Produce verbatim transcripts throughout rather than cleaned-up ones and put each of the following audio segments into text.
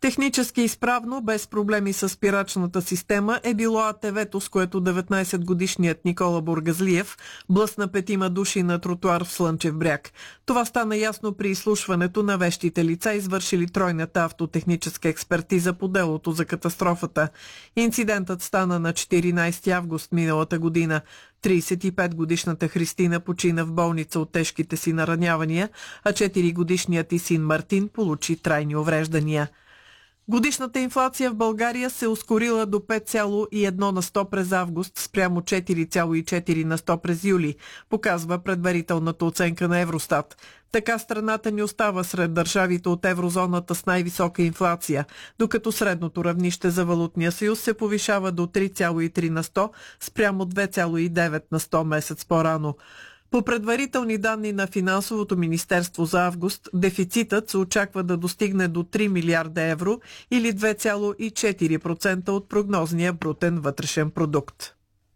Технически изправно, без проблеми с спирачната система е било а те вето, с което деветнайсетгодишният Никола Бургазлиев блъсна петима души на тротуар в Слънчев бряг. Това стана ясно при изслушването на вещите лица, извършили тройната автотехническа експертиза по делото за катастрофата. Инцидентът стана на четиринайсети август миналата година. трийсет и пет годишната Христина почина в болница от тежките си наранявания, а четиригодишният и син Мартин получи трайни увреждания. Годишната инфлация в България се ускорила до пет цяло и едно на сто през август спрямо четири цяло и четири на сто през юли, показва предварителната оценка на Евростат. Така страната ни остава сред държавите от еврозоната с най-висока инфлация, докато средното равнище за валутния съюз се повишава до три цяло и три на сто спрямо две цяло и девет на сто месец по-рано. По предварителни данни на Финансовото министерство за август, дефицитът се очаква да достигне до три милиарда евро или две цяло и четири процента от прогнозния брутен вътрешен продукт.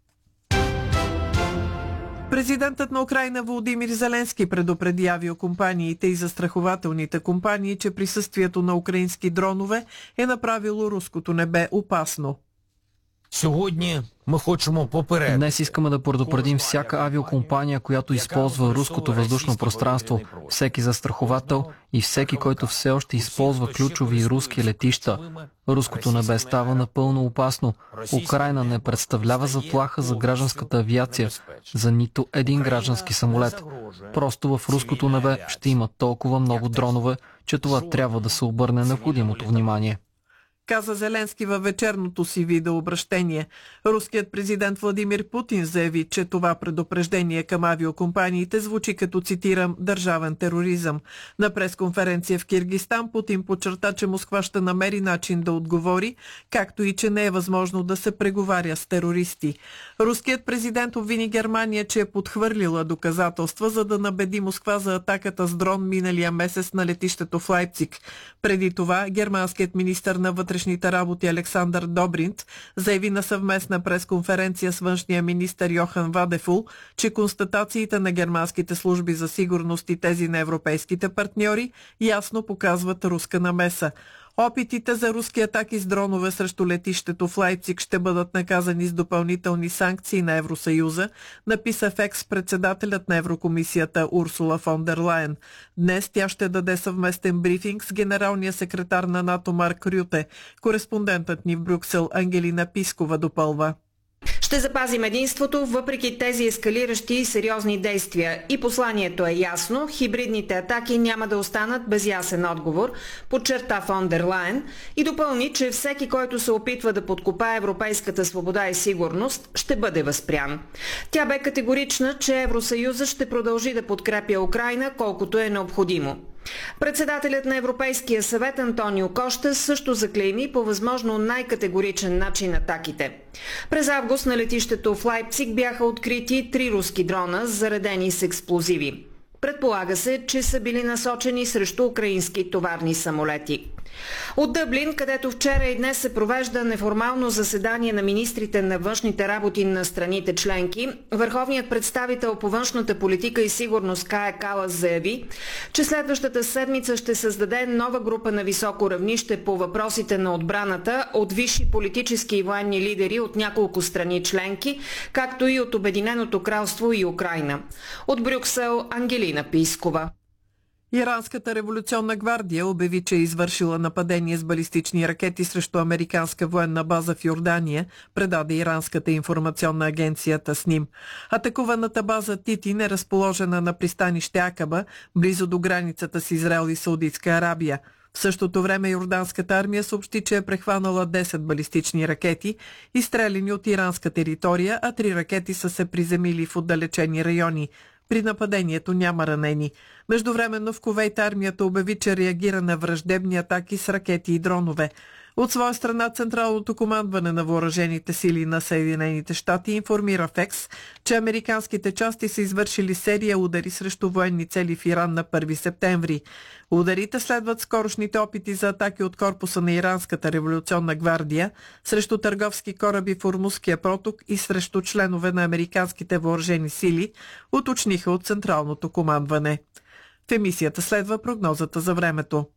Президентът на Украйна Володимир Зеленски предупреди авиокомпаниите и застрахователните компании, че присъствието на украински дронове е направило руското небе опасно. Днес искаме да предупредим всяка авиокомпания, която използва руското въздушно пространство, всеки застраховател и всеки, който все още използва ключови руски летища. Руското небе става напълно опасно. Украйна не представлява заплаха за гражданската авиация, за нито един граждански самолет. Просто в руското небе ще има толкова много дронове, че това трябва да се обърне необходимото внимание, каза Зеленски във вечерното си видеообращение. Руският президент Владимир Путин заяви, че това предупреждение към авиокомпаниите звучи като, цитирам, държавен тероризъм. На пресконференция в Киргизстан Путин подчерта, че Москва ще намери начин да отговори, както и че не е възможно да се преговаря с терористи. Руският президент обвини Германия, че е подхвърлила доказателства, за да набеди Москва за атаката с дрон миналия месец на летището в Лайпциг. Преди това германският министър на вътрешните работи Александър Добринт заяви на съвместна пресконференция с външния министър Йохан Вадефул, че констатациите на германските служби за сигурност и тези на европейските партньори ясно показват руска намеса. Опитите за руски атаки с дронове срещу летището в Лайпциг ще бъдат наказани с допълнителни санкции на Евросъюза, написа в екс-председателят на Еврокомисията Урсула фон дер Лайен. Днес тя ще даде съвместен брифинг с генералния секретар на НАТО Марк Рюте. Кореспондентът ни в Брюксел Ангелина Пискова допълва. Ще запазим единството въпреки тези ескалиращи и сериозни действия. И посланието е ясно. Хибридните атаки няма да останат без ясен отговор, подчерта фон дер Лайен и допълни, че всеки, който се опитва да подкопае европейската свобода и сигурност, ще бъде възпрян. Тя бе категорична, че Евросъюзът ще продължи да подкрепя Украйна колкото е необходимо. Председателят на Европейския съвет Антонио Кошта също заклейми по възможно най-категоричен начин атаките. През август на летището в Лайпциг бяха открити три руски дрона, заредени с експлозиви. Предполага се, че са били насочени срещу украински товарни самолети. От Дъблин, където вчера и днес се провежда неформално заседание на министрите на външните работи на страните членки, върховният представител по външната политика и сигурност Кая Калас заяви, че следващата седмица ще създаде нова група на високо равнище по въпросите на отбраната от висши политически и военни лидери от няколко страни членки, както и от Обединеното кралство и Украйна. От Брюксел Ангелина Пискова. Иранската революционна гвардия обяви, че е извършила нападение с балистични ракети срещу американска военна база в Йордания, предаде иранската информационна агенция Тасним. Атакуваната база Титин е разположена на пристанище Акаба, близо до границата с Израел и Саудитска Арабия. В същото време йорданската армия съобщи, че е прехванала десет балистични ракети, изстреляни от иранска територия, а три ракети са се приземили в отдалечени райони. При нападението няма ранени. Междувременно в Кувейт армията обяви, че реагира на враждебни атаки с ракети и дронове. От своя страна Централното командване на въоръжените сили на Съединените щати информира в Екс, че американските части са извършили серия удари срещу военни цели в Иран на първи септември. Ударите следват скорошните опити за атаки от корпуса на Иранската революционна гвардия срещу търговски кораби в Ормузския проток и срещу членове на американските въоръжени сили, уточниха от Централното командване. В емисията следва прогнозата за времето.